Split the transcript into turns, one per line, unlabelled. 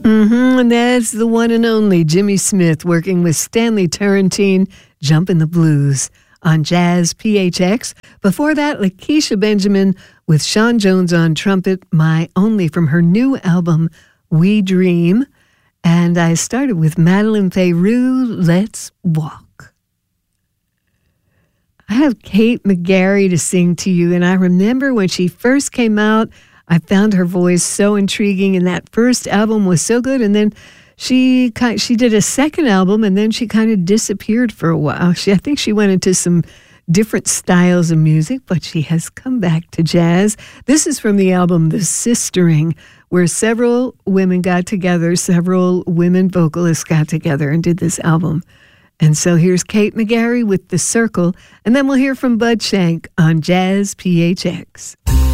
And that's the one and only Jimmy Smith working with Stanley Turrentine, Jumpin' the Blues on Jazz PHX. Before that, Lakeisha Benjamin with Sean Jones on trumpet, My Only, from her new album, We Dream. And I started with Madeline Peyroux, Let's Walk. I have Kate McGarry to sing to you, and I remember when she first came out, I found her voice so intriguing, and that first album was so good. And then she did a second album, and then she kind of disappeared for a while. I think she went into some different styles of music, but she has come back to jazz. This is from the album The Sistering, where several women got together, several women vocalists got together and did this album. And so here's Kate McGarry with The Circle, and then we'll hear from Bud Shank on Jazz PHX.